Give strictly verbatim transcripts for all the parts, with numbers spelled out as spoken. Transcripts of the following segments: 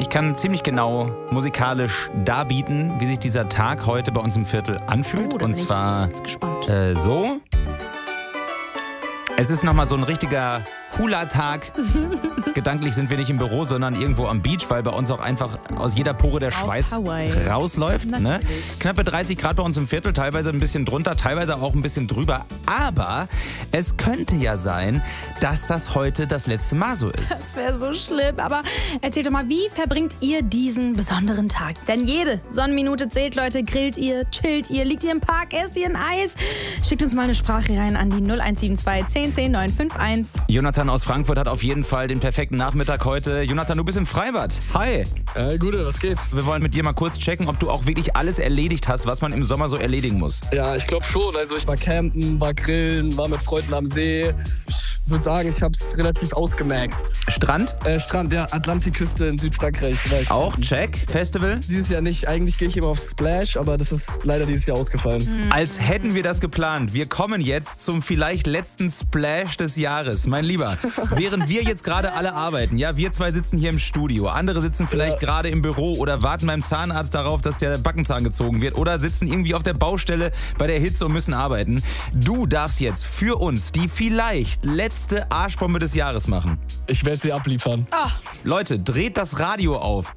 Ich kann ziemlich genau musikalisch darbieten, wie sich dieser Tag heute bei uns im Viertel anfühlt. Oh, da Und bin ich zwar jetzt gespannt. äh, so. Es ist nochmal so ein richtiger Hula-Tag. Gedanklich sind wir nicht im Büro, sondern irgendwo am Beach, weil bei uns auch einfach aus jeder Pore der Auf Schweiß Hawaii. rausläuft. Ne? Natürlich. Knappe dreißig Grad bei uns im Viertel, teilweise ein bisschen drunter, teilweise auch ein bisschen drüber. Aber es könnte ja sein, dass das heute das letzte Mal so ist. Das wäre so schlimm. Aber erzählt doch mal, wie verbringt ihr diesen besonderen Tag? Denn jede Sonnenminute zählt, Leute. Grillt ihr, chillt ihr, liegt ihr im Park, esst ihr ein Eis? Schickt uns mal eine Sprache rein an die null eins sieben zwei zehn zehn neun fünf eins. Jonathan aus Frankfurt hat auf jeden Fall den perfekten Nachmittag heute. Jonathan, du bist im Freibad. Hi. Äh, Gute, was geht's? Wir wollen mit dir mal kurz checken, ob du auch wirklich alles erledigt hast, was man im Sommer so erledigen muss. Ja, ich glaube schon. Also ich war campen, war grillen, war mit Freunden am See. Ich würde sagen, ich habe es relativ ausgemaxt. Strand? Äh, Strand, ja, Atlantikküste in Südfrankreich. War ich. Auch check. Festival? Dieses Jahr nicht. Eigentlich gehe ich immer auf Splash, aber das ist leider dieses Jahr ausgefallen. Als hätten wir das geplant. Wir kommen jetzt zum vielleicht letzten Splash des Jahres. Mein Lieber, während wir jetzt gerade alle arbeiten, ja, wir zwei sitzen hier im Studio, andere sitzen vielleicht Ja. gerade im Büro oder warten beim Zahnarzt darauf, dass der Backenzahn gezogen wird oder sitzen irgendwie auf der Baustelle bei der Hitze und müssen arbeiten. Du darfst jetzt für uns die vielleicht letzte Arschbombe des Jahres machen. Ich werde sie abliefern. Ah, Leute, dreht das Radio auf.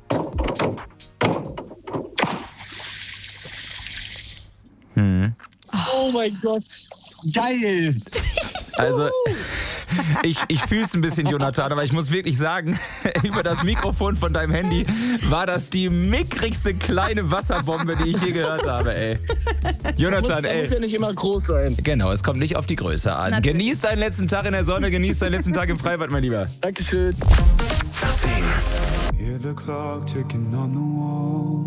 Oh mein Gott. Geil. Also, ich, ich fühle es ein bisschen, Jonathan, aber ich muss wirklich sagen, über das Mikrofon von deinem Handy war das die mickrigste kleine Wasserbombe, die ich je gehört habe, ey. Jonathan, muss, ey. muss ja nicht immer groß sein. Genau, es kommt nicht auf die Größe an. Natürlich. Genieß deinen letzten Tag in der Sonne, genieß deinen letzten Tag im Freibad, mein Lieber. Dankeschön. Hear the clock ticking on the wall.